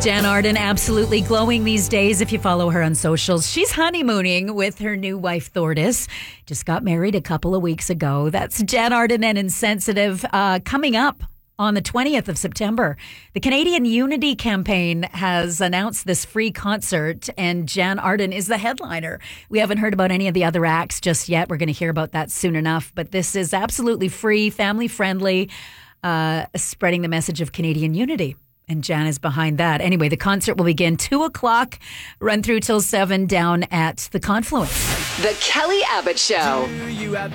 Jan Arden absolutely glowing these days if you follow her on socials. She's honeymooning with her new wife, Thordis. Just got married a couple of weeks ago. That's Jan Arden and Insensitive coming up on the 20th of September. The Canadian Unity Campaign has announced this free concert, and Jan Arden is the headliner. We haven't heard about any of the other acts just yet. We're going to hear about that soon enough. But this is absolutely free, family-friendly, spreading the message of Canadian unity. And Jan is behind that. Anyway, the concert will begin 2 o'clock, run through till 7 down at the Confluence. The Kelly Abbott Show. Do you have